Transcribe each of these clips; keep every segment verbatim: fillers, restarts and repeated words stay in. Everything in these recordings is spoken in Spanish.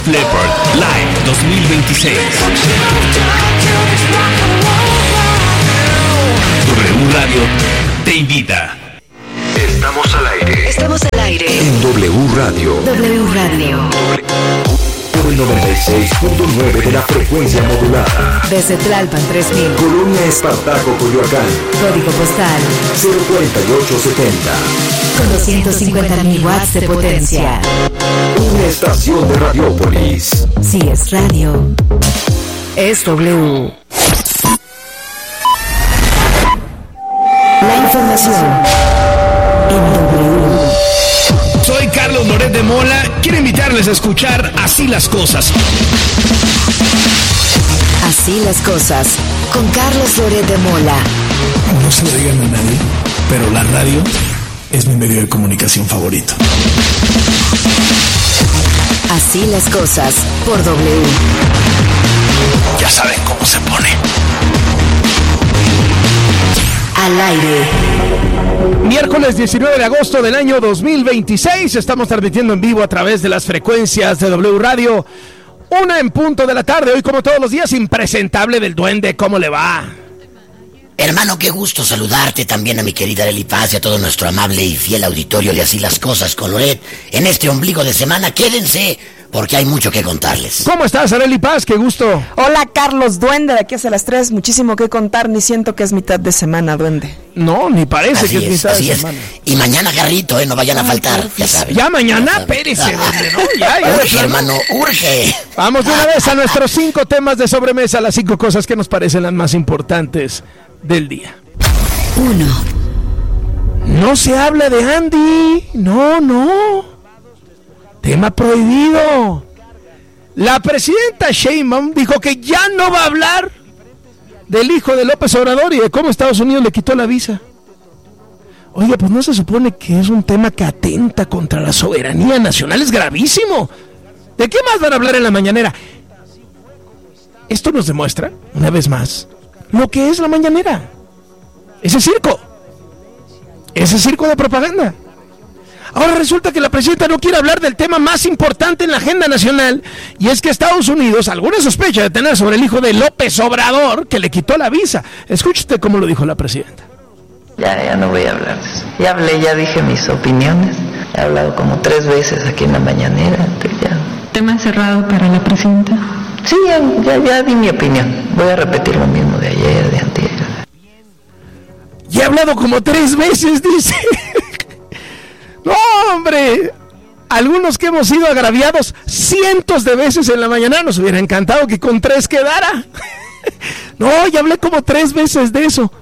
Def Leppard Live dos mil veintiséis. W Radio te invita. Estamos al aire. Estamos al aire. En W Radio. W Radio. Por el noventa y seis punto nueve de la frecuencia modulada. Desde Tlalpan tres mil. Colonia Espartaco, Coyoacán. Código postal cero cuarenta y ocho setenta. con doscientos cincuenta mil watts de potencia. Una estación de Radiópolis. Si es radio, es W. La información en W. Soy Carlos Loret de Mola. Quiero invitarles a escuchar Así las Cosas. Así las cosas, con Carlos Loret de Mola. No se lo digan a nadie, pero la radio es mi medio de comunicación favorito. Así las cosas, por W. Ya saben cómo se pone. Al aire. Miércoles diecinueve de agosto del año dos mil veintiséis. Estamos transmitiendo en vivo a través de las frecuencias de W Radio. Una en punto de la tarde. Hoy, como todos los días, impresentable del duende. ¿Cómo le va? Hermano, qué gusto saludarte, también a mi querida Lely Paz y a todo nuestro amable y fiel auditorio de Así las Cosas con Loret. En este ombligo de semana, quédense, porque hay mucho que contarles. ¿Cómo estás, Arely Paz? Qué gusto. Hola, Carlos Duende, de aquí hasta las tres, muchísimo que contar, ni siento que es mitad de semana, Duende. No, ni parece Así que es es, mitad así de es. semana. Y mañana, Garrito, eh, no vayan a faltar, ya saben. Ya mañana, Ya saben. espérese, Ah, duende, ¿no? Ya, ya. urge, hermano, urge. Vamos de una vez a nuestros cinco temas de sobremesa, las cinco cosas que nos parecen las más importantes del día. Uno. No se habla de Andy. No, no. Tema prohibido. La presidenta Sheinbaum dijo que ya no va a hablar del hijo de López Obrador y de cómo Estados Unidos le quitó la visa. Oye, pues no se supone que es un tema que atenta contra la soberanía nacional. Es gravísimo. ¿De qué más van a hablar en la mañanera? Esto nos demuestra, una vez más, lo que es la mañanera. Ese circo. Ese circo de propaganda. Ahora resulta que la presidenta no quiere hablar del tema más importante en la agenda nacional, y es que Estados Unidos alguna sospecha de tener sobre el hijo de López Obrador, que le quitó la visa. Escúchate cómo lo dijo la presidenta. Ya, ya no voy a hablar de eso. Ya hablé, ya dije mis opiniones. He hablado como tres veces aquí en la mañanera. Ya. ¿Tema cerrado para la presidenta? Sí, ya, ya, ya di mi opinión. Voy a repetir lo mismo de ayer, de antier. Ya he hablado como tres veces, dice. No, hombre. Algunos que hemos sido agraviados cientos de veces en la mañana, nos hubiera encantado que con tres quedara. No, ya hablé como tres veces de eso.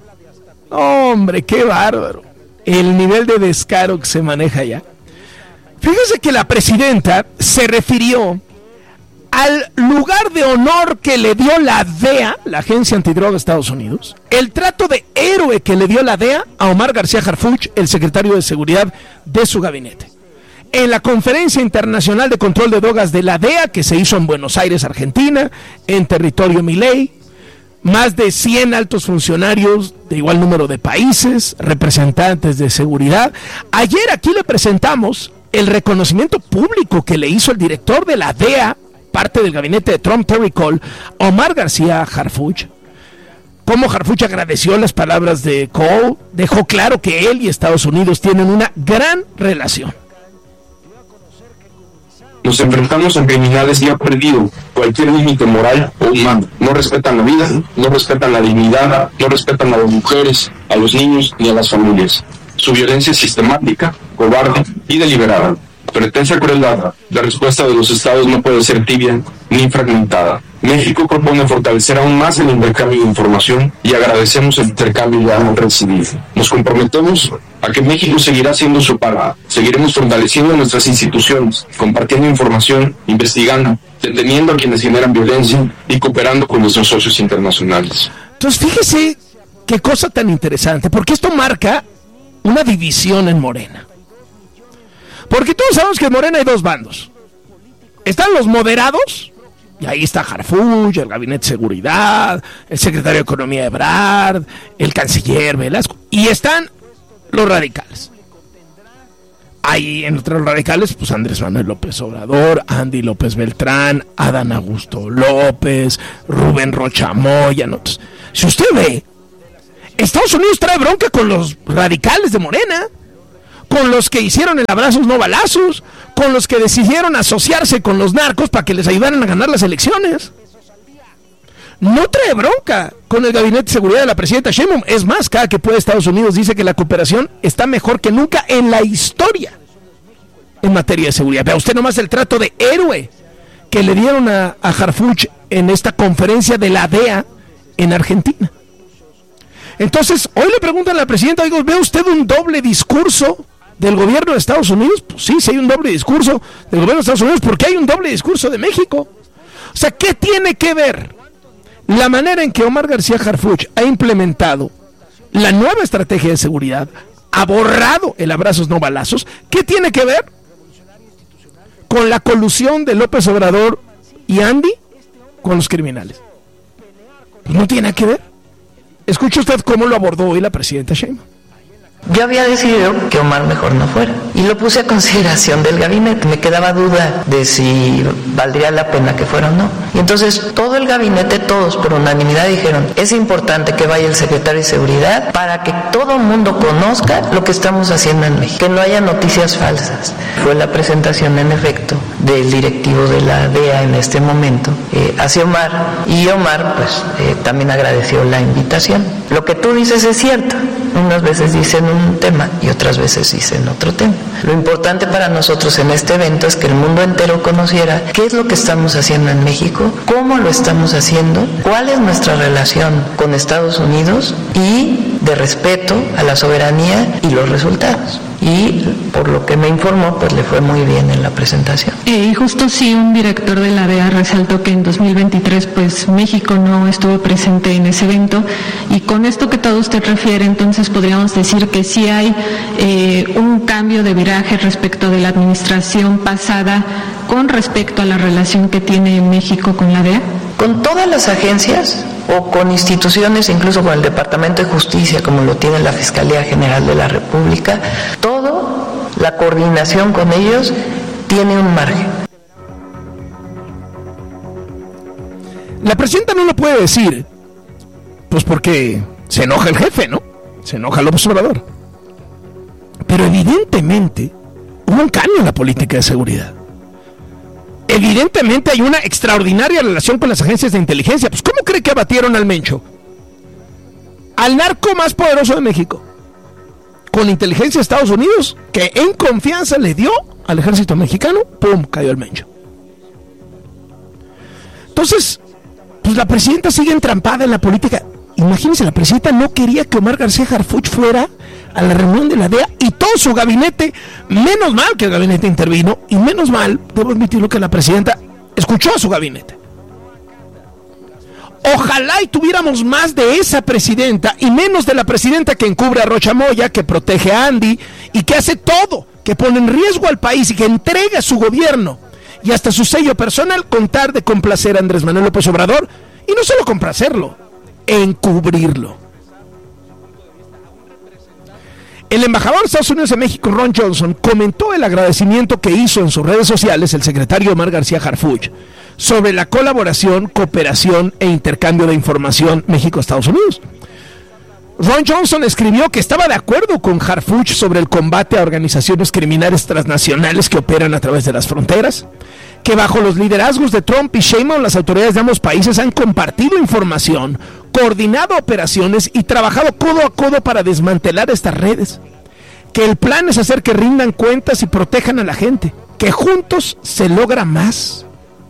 No, hombre, qué bárbaro. El nivel de descaro que se maneja ya. Fíjese que la presidenta se refirió al lugar de honor que le dio la D E A, la Agencia Antidroga de Estados Unidos, el trato de héroe que le dio la D E A a Omar García Harfuch, el secretario de Seguridad de su gabinete. En la Conferencia Internacional de Control de Drogas de la D E A, que se hizo en Buenos Aires, Argentina, en territorio Milei, más de cien altos funcionarios de igual número de países, representantes de seguridad. Ayer aquí le presentamos el reconocimiento público que le hizo el director de la D E A, parte del gabinete de Trump, Terry Cole, Omar García Harfuch. Cómo Harfuch agradeció las palabras de Cole, dejó claro que él y Estados Unidos tienen una gran relación. Nos enfrentamos a criminales que han perdido cualquier límite moral o humano. No respetan la vida, no respetan la dignidad, no respetan a las mujeres, a los niños ni a las familias. Su violencia es sistemática, cobarde y deliberada. Frente a esa crueldad, la respuesta de los estados no puede ser tibia ni fragmentada. México propone fortalecer aún más el intercambio de información y agradecemos el intercambio ya recibido. Nos comprometemos a que México seguirá siendo su par. Seguiremos fortaleciendo nuestras instituciones, compartiendo información, investigando, deteniendo a quienes generan violencia y cooperando con nuestros socios internacionales. Entonces, fíjese qué cosa tan interesante, porque esto marca una división en Morena. Porque todos sabemos que en Morena hay dos bandos. Están los moderados, y ahí está Harfuch, el Gabinete de Seguridad, el Secretario de Economía Ebrard, el Canciller Velasco, y están los radicales. Hay entre los radicales, pues Andrés Manuel López Obrador, Andy López Beltrán, Adán Augusto López, Rubén Rocha Moya, ¿no? Entonces, si usted ve, Estados Unidos trae bronca con los radicales de Morena, con los que hicieron el abrazos no balazos, con los que decidieron asociarse con los narcos para que les ayudaran a ganar las elecciones. No trae bronca con el Gabinete de Seguridad de la presidenta Sheinbaum. Es más, cada que puede Estados Unidos dice que la cooperación está mejor que nunca en la historia en materia de seguridad. Vea usted nomás el trato de héroe que le dieron a, a Harfuch en esta conferencia de la D E A en Argentina. Entonces, hoy le preguntan a la presidenta, digo, ¿ve usted un doble discurso del gobierno de Estados Unidos? Pues sí, sí hay un doble discurso del gobierno de Estados Unidos, porque hay un doble discurso de México. O sea, ¿qué tiene que ver la manera en que Omar García Harfuch ha implementado la nueva estrategia de seguridad, ha borrado el abrazos no balazos? ¿Qué tiene que ver con la colusión de López Obrador y Andy con los criminales? Pues no tiene nada que ver. Escuche usted cómo lo abordó hoy la presidenta Sheinbaum. Yo había decidido que Omar mejor no fuera y lo puse a consideración del gabinete. Me quedaba duda de si valdría la pena que fuera o no. Y entonces todo el gabinete, todos por unanimidad dijeron, es importante que vaya el secretario de Seguridad para que todo el mundo conozca lo que estamos haciendo en México, que no haya noticias falsas. Fue la presentación en efecto del directivo de la D E A en este momento eh, hacia Omar, y Omar pues eh, también agradeció la invitación. Lo que tú dices es cierto, unas veces dicen un tema y otras veces dicen otro tema. Lo importante para nosotros en este evento es que el mundo entero conociera qué es lo que estamos haciendo en México, cómo lo estamos haciendo, cuál es nuestra relación con Estados Unidos y de respeto a la soberanía y los resultados. Y por lo que me informó, pues le fue muy bien en la presentación. Eh, y justo sí, un director de la D E A resaltó que en dos mil veintitrés pues México no estuvo presente en ese evento, y con esto que todo usted refiere, entonces podríamos decir que sí hay eh, un cambio de viraje respecto de la administración pasada con respecto a la relación que tiene México con la D E A. Con todas las agencias o con instituciones, incluso con el Departamento de Justicia, como lo tiene la Fiscalía General de la República, todo, la coordinación con ellos tiene un margen. La presidenta no lo puede decir, pues porque se enoja el jefe, ¿no? Se enoja López Obrador. Pero evidentemente hubo un cambio en la política de seguridad. Evidentemente hay una extraordinaria relación con las agencias de inteligencia. Pues ¿cómo cree que abatieron al Mencho? Al narco más poderoso de México. Con inteligencia de Estados Unidos, que en confianza le dio al ejército mexicano, ¡pum!, cayó el Mencho. Entonces, pues la presidenta sigue entrampada en la política. Imagínense, la presidenta no quería que Omar García Harfuch fuera a la reunión de la D E A, y todo su gabinete, menos mal que el gabinete intervino, y menos mal, debo admitirlo, que la presidenta escuchó a su gabinete. Ojalá y tuviéramos más de esa presidenta y menos de la presidenta que encubre a Rocha Moya, que protege a Andy y que hace todo, que pone en riesgo al país y que entrega su gobierno y hasta su sello personal con tal de complacer a Andrés Manuel López Obrador, y no solo complacerlo, encubrirlo. El embajador de Estados Unidos en México, Ron Johnson, comentó el agradecimiento que hizo en sus redes sociales el secretario Omar García Harfuch sobre la colaboración, cooperación e intercambio de información México-Estados Unidos. Ron Johnson escribió que estaba de acuerdo con Harfuch sobre el combate a organizaciones criminales transnacionales que operan a través de las fronteras, que bajo los liderazgos de Trump y Sheinbaum las autoridades de ambos países han compartido información, coordinado operaciones y trabajado codo a codo para desmantelar estas redes, que el plan es hacer que rindan cuentas y protejan a la gente, que juntos se logra más.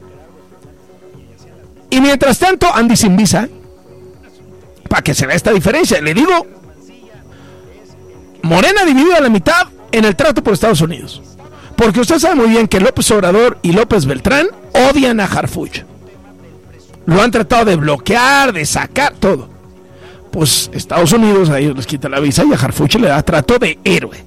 Y mientras tanto, Andy sin visa, para que se vea esta diferencia, le digo, Morena dividido a la mitad en el trato por Estados Unidos. Porque usted sabe muy bien que López Obrador y López Beltrán odian a Harfuch. Lo han tratado de bloquear, de sacar, todo. Pues Estados Unidos a ellos les quita la visa y a Harfuch le da trato de héroe.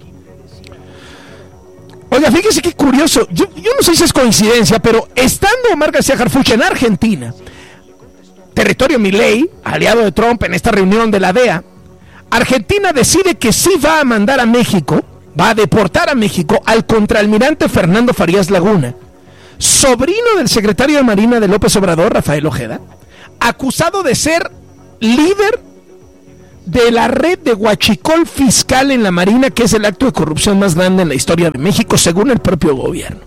Oiga, fíjese qué curioso. Yo, yo no sé si es coincidencia, pero estando Omar García Harfuch en Argentina, territorio Milei, aliado de Trump en esta reunión de la D E A, Argentina decide que sí va a mandar a México va a deportar a México al contraalmirante Fernando Farías Laguna, sobrino del secretario de Marina de López Obrador, Rafael Ojeda, acusado de ser líder de la red de huachicol fiscal en la Marina, que es el acto de corrupción más grande en la historia de México, según el propio gobierno.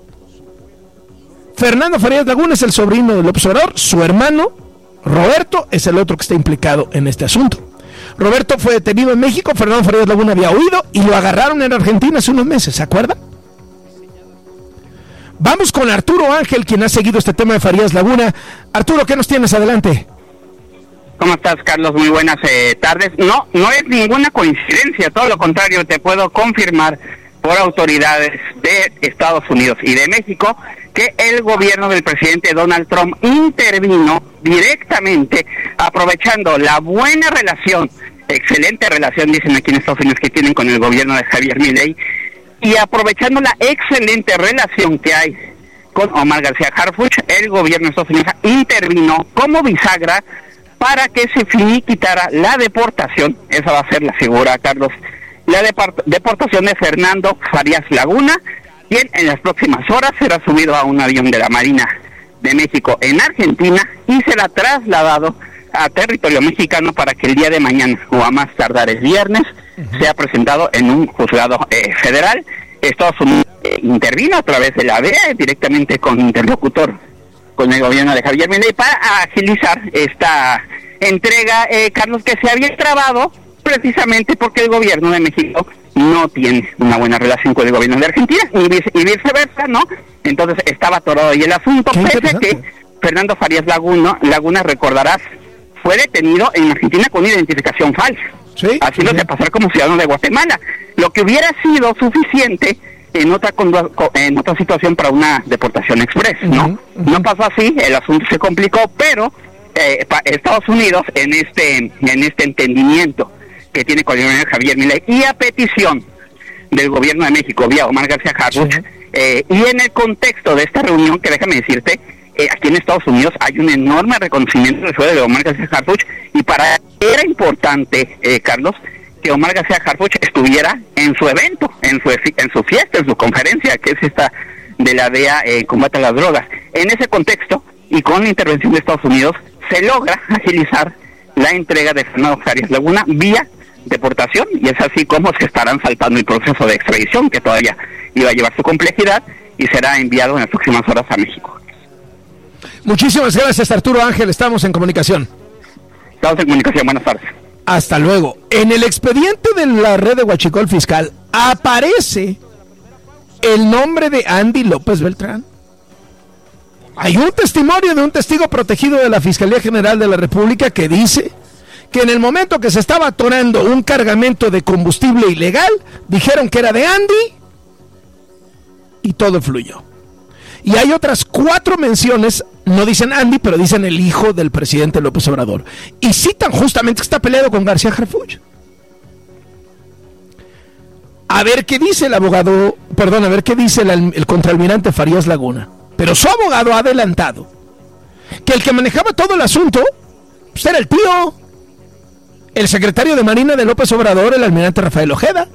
Fernando Farías Laguna es el sobrino de López Obrador, su hermano Roberto es el otro que está implicado en este asunto. Roberto fue detenido en México, Fernando Farías Laguna había huido y lo agarraron en Argentina hace unos meses, ¿se acuerdan? Vamos con Arturo Ángel, quien ha seguido este tema de Farías Laguna. Arturo, ¿qué nos tienes? Adelante. ¿Cómo estás, Carlos? Muy buenas eh, tardes. No, no es ninguna coincidencia, todo lo contrario, te puedo confirmar por autoridades de Estados Unidos y de México que el gobierno del presidente Donald Trump intervino directamente aprovechando la buena relación, excelente relación, dicen aquí en Estados Unidos, que tienen con el gobierno de Javier Milei, y aprovechando la excelente relación que hay con Omar García Harfuch, el gobierno de Estados Unidos intervino como bisagra para que se finiquitara la deportación, esa va a ser la figura, Carlos, la deport- deportación de Fernando Farías Laguna, quien en las próximas horas será subido a un avión de la Marina de México en Argentina y será trasladado a territorio mexicano para que el día de mañana, o a más tardar el viernes, uh-huh. sea presentado en un juzgado eh, federal. Estados Unidos eh, intervino a través de la D E A directamente con interlocutor con el gobierno de Javier Milei para agilizar esta entrega, eh, Carlos, que se había trabado precisamente porque el gobierno de México no tiene una buena relación con el gobierno de Argentina y, vice, y viceversa, ¿no? Entonces estaba atorado ahí el asunto, pese a que Fernando Farías Laguna, Laguna, recordarás, fue detenido en Argentina con identificación falsa, ¿sí? haciéndose sí. pasar como ciudadano de Guatemala, lo que hubiera sido suficiente en otra en otra situación para una deportación express, ¿no? Uh-huh, uh-huh. No pasó así, el asunto se complicó, pero eh, Estados Unidos en este en este entendimiento que tiene con el gobierno de Javier Milei y a petición del gobierno de México vía Omar García Harfuch, sí. eh, y en el contexto de esta reunión, que déjame decirte, eh, aquí en Estados Unidos hay un enorme reconocimiento del sueldo de Omar García Harfuch, y para él era importante, eh, Carlos, que Omar García Harfuch estuviera en su evento, en su en su fiesta, en su conferencia, que es esta de la D E A en eh, combate a las drogas. En ese contexto, y con la intervención de Estados Unidos, se logra agilizar la entrega de Fernando Farías Laguna vía deportación, y es así como se estarán saltando el proceso de extradición, que todavía iba a llevar su complejidad, y será enviado en las próximas horas a México. Muchísimas gracias, Arturo Ángel, estamos en comunicación. Estamos en comunicación, buenas tardes. Hasta luego. En el expediente de la red de huachicol fiscal aparece el nombre de Andy López Beltrán. Hay un testimonio de un testigo protegido de la Fiscalía General de la República que dice que en el momento que se estaba atorando un cargamento de combustible ilegal, dijeron que era de Andy y todo fluyó. Y hay otras cuatro menciones, no dicen Andy, pero dicen el hijo del presidente López Obrador. Y citan justamente que está peleado con García Harfuch. A ver qué dice el abogado, perdón, a ver qué dice el, el contraalmirante Farías Laguna. Pero su abogado ha adelantado que el que manejaba todo el asunto pues era el tío, el secretario de Marina de López Obrador, el almirante Rafael Ojeda.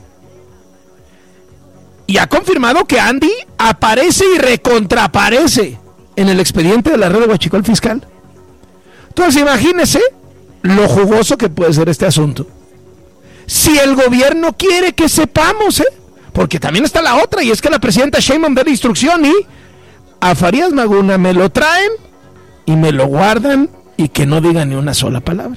Y ha confirmado que Andy aparece y recontraparece en el expediente de la red de huachicol fiscal. Entonces imagínese lo jugoso que puede ser este asunto. Si el gobierno quiere que sepamos, ¿eh? Porque también está la otra, y es que la presidenta Sheinbaum da la instrucción y a Farías Laguna me lo traen y me lo guardan y que no diga ni una sola palabra.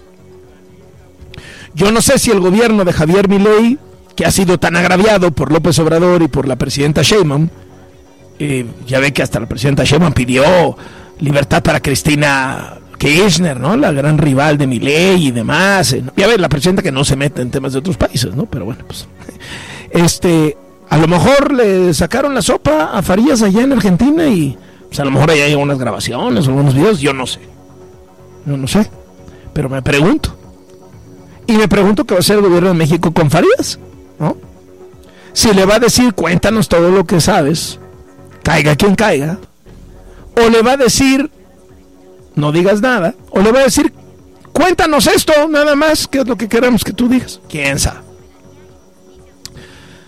Yo no sé si el gobierno de Javier Milei, que ha sido tan agraviado por López Obrador y por la presidenta Sheinbaum, eh, ya ve que hasta la presidenta Sheinbaum pidió libertad para Cristina Kirchner, ¿no? La gran rival de Milei y demás. Eh, ya ve, la presidenta que no se mete en temas de otros países, ¿no? Pero bueno, pues este, a lo mejor le sacaron la sopa a Farías allá en Argentina y pues a lo mejor ahí hay algunas grabaciones o algunos videos, yo no sé. Yo no sé, pero me pregunto. Y me pregunto qué va a hacer el gobierno de México con Farías, ¿no? Si le va a decir, cuéntanos todo lo que sabes, caiga quien caiga, o le va a decir, no digas nada, o le va a decir, cuéntanos esto, nada más, que es lo que queremos que tú digas. ¿Quién sabe?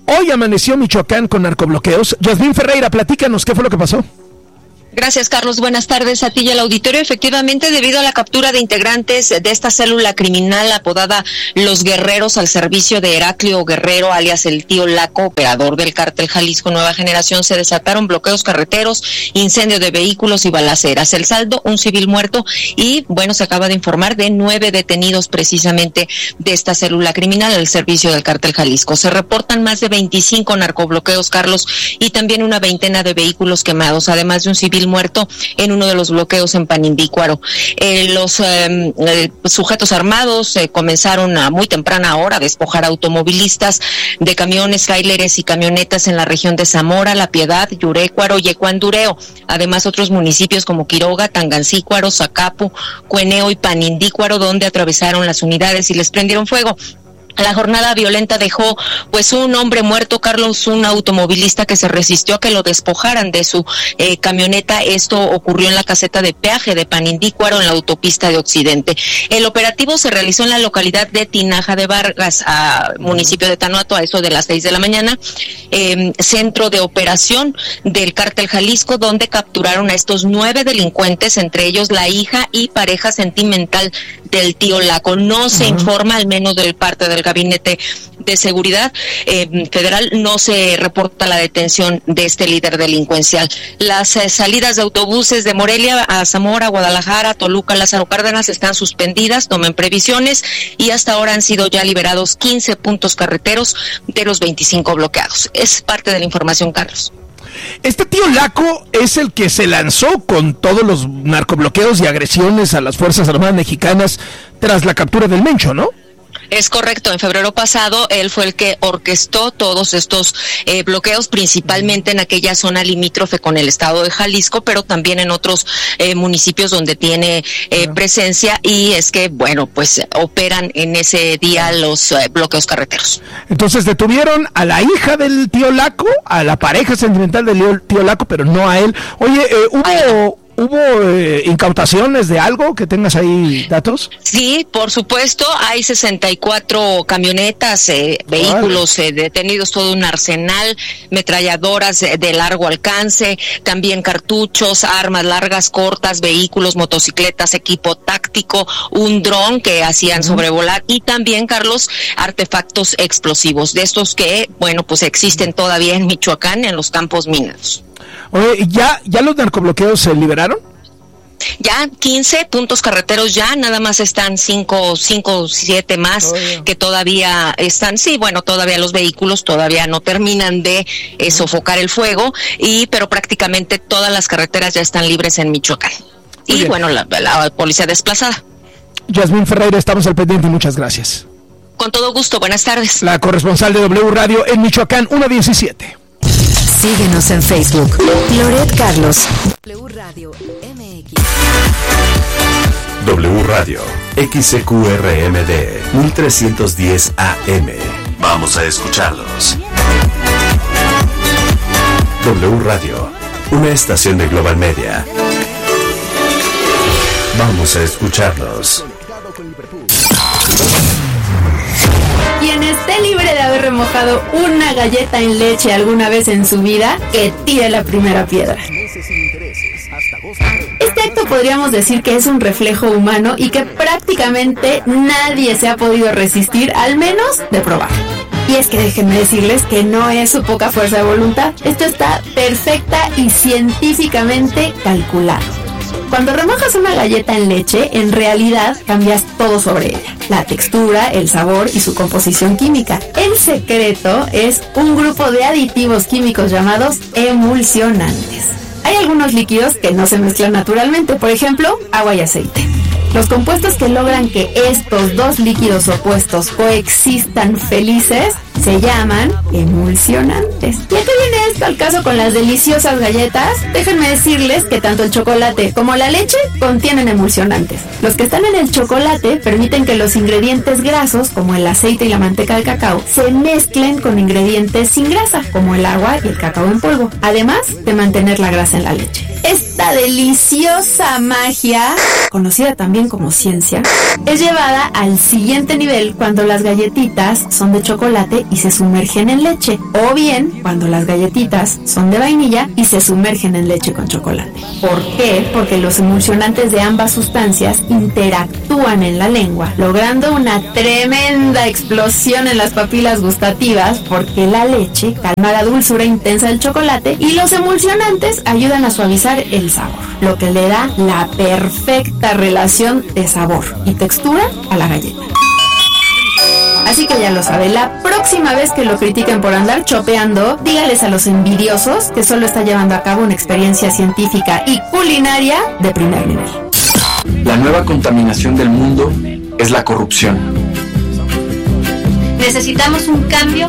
Hoy amaneció Michoacán con narcobloqueos. Yasmín Ferreira, platícanos, ¿qué fue lo que pasó? Gracias, Carlos. Buenas tardes a ti y al auditorio. Efectivamente, debido a la captura de integrantes de esta célula criminal apodada Los Guerreros al servicio de Heraclio Guerrero, alias el Tío Laco, operador del cártel Jalisco Nueva Generación, se desataron bloqueos carreteros, incendio de vehículos y balaceras. El saldo, un civil muerto y, bueno, se acaba de informar de nueve detenidos precisamente de esta célula criminal al servicio del cártel Jalisco. Se reportan más de veinticinco narcobloqueos, Carlos, y también una veintena de vehículos quemados, además de un civil muerto en uno de los bloqueos en Panindícuaro. Eh, los eh, eh, sujetos armados eh, comenzaron a muy temprana hora a despojar automovilistas de camiones, tráileres y camionetas en la región de Zamora, La Piedad, Yurécuaro y Ecuandureo. Además, otros municipios como Quiroga, Tangancícuaro, Zacapu, Cueneo y Panindícuaro, donde atravesaron las unidades y les prendieron fuego. La jornada violenta dejó pues un hombre muerto, Carlos, un automovilista que se resistió a que lo despojaran de su eh, camioneta. Esto ocurrió en la caseta de peaje de Panindícuaro, en la autopista de Occidente. El operativo se realizó en la localidad de Tinaja de Vargas, a municipio de Tanuato, a eso de las seis de la mañana, eh, centro de operación del cártel Jalisco, donde capturaron a estos nueve delincuentes, entre ellos la hija y pareja sentimental del Tío Laco. No se uh-huh. informa, al menos del parte del Gabinete de Seguridad eh, Federal, no se reporta la detención de este líder delincuencial. Las eh, salidas de autobuses de Morelia a Zamora, Guadalajara, Toluca, Lázaro Cárdenas están suspendidas, tomen previsiones, y hasta ahora han sido ya liberados quince puntos carreteros de los veinticinco bloqueados. Es parte de la información, Carlos. Este Tío Laco es el que se lanzó con todos los narcobloqueos y agresiones a las Fuerzas Armadas mexicanas tras la captura del Mencho, ¿no? Es correcto, en febrero pasado él fue el que orquestó todos estos eh, bloqueos, principalmente en aquella zona limítrofe con el estado de Jalisco, pero también en otros eh, municipios donde tiene eh, presencia, y es que, bueno, pues operan en ese día los eh, bloqueos carreteros. Entonces detuvieron a la hija del Tío Laco, a la pareja sentimental del Tío Laco, pero no a él. Oye, eh, hubo... ¿Hubo eh, incautaciones de algo? ¿Que tengas ahí datos? Sí, por supuesto, hay sesenta y cuatro camionetas, eh, vehículos eh, detenidos, todo un arsenal, metralladoras eh, de largo alcance, también cartuchos, armas largas, cortas, vehículos, motocicletas, equipo táctico, un dron que hacían uh-huh. sobrevolar, y también, Carlos, artefactos explosivos, de estos que, bueno, pues existen todavía en Michoacán, en los campos mineros. Oye, ¿ya, ya los narcobloqueos se liberaron? Ya quince puntos carreteros, ya nada más están cinco, cinco, siete más oh, yeah. que todavía están, sí, bueno, todavía los vehículos todavía no terminan de eh, sofocar el fuego, y pero prácticamente todas las carreteras ya están libres en Michoacán. Muy y bien. Bueno, la, la policía desplazada. Yasmín Ferreira, estamos al pendiente, muchas gracias. Con todo gusto, buenas tardes. La corresponsal de W Radio en Michoacán, uno diecisiete. Síguenos en Facebook. Loret Carlos. W Radio M X. W Radio X C Q R M D mil trescientos diez A M. Vamos a escucharlos. W Radio, una estación de Global Media. Vamos a escucharlos. Quien esté libre de haber remojado una galleta en leche alguna vez en su vida, que tire la primera piedra. Este acto podríamos decir que es un reflejo humano y que prácticamente nadie se ha podido resistir, al menos de probar. Y es que déjenme decirles que no es su poca fuerza de voluntad. Esto está perfecta y científicamente calculado. Cuando remojas una galleta en leche, en realidad cambias todo sobre ella. La textura, el sabor y su composición química. El secreto es un grupo de aditivos químicos llamados emulsionantes. Hay algunos líquidos que no se mezclan naturalmente, por ejemplo, agua y aceite. Los compuestos que logran que estos dos líquidos opuestos coexistan felices se llaman emulsionantes. ¿Y a qué viene esto al caso con las deliciosas galletas? Déjenme decirles que tanto el chocolate como la leche contienen emulsionantes. Los que están en el chocolate permiten que los ingredientes grasos, como el aceite y la manteca de cacao, se mezclen con ingredientes sin grasa, como el agua y el cacao en polvo, además de mantener la grasa en la leche. Esta deliciosa magia conocida también como ciencia, es llevada al siguiente nivel cuando las galletitas son de chocolate y se sumergen en leche, o bien cuando las galletitas son de vainilla y se sumergen en leche con chocolate. ¿Por qué? Porque los emulsionantes de ambas sustancias interactúan en la lengua, logrando una tremenda explosión en las papilas gustativas, porque la leche calma la dulzura intensa del chocolate y los emulsionantes ayudan a suavizar el sabor, lo que le da la perfecta relación de sabor y textura a la galleta. Así que ya lo sabe, la próxima vez que lo critiquen por andar chopeando, dígales a los envidiosos que solo está llevando a cabo una experiencia científica y culinaria de primer nivel. La nueva contaminación del mundo es la corrupción. Necesitamos un cambio